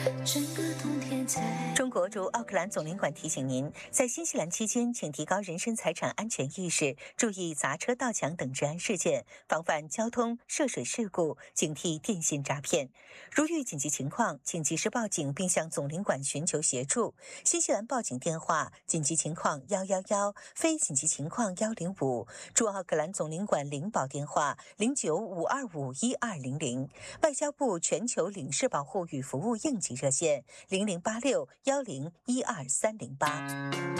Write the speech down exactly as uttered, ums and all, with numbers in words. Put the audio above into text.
中国驻奥克兰总领馆提醒您，在新西兰期间，请提高人身财产安全意识，注意砸车、盗抢等治安事件，防范交通涉水事故，警惕电信诈骗。如遇紧急情况，请及时报警并向总领馆寻求协助。新西兰报警电话：紧急情况一一一，非紧急情况一零五。驻奥克兰总领馆领保电话：零九五二五一二零零。外交部全球领事保护与服务应急热线：零零八六幺零一二三零八。